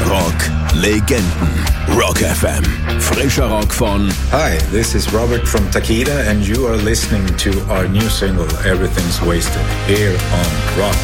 Rock-Legenden. Rock FM. Frischer Rock von... Hi, this is Robert from Takida and you are listening to our new single, Everything's Wasted, here on Rock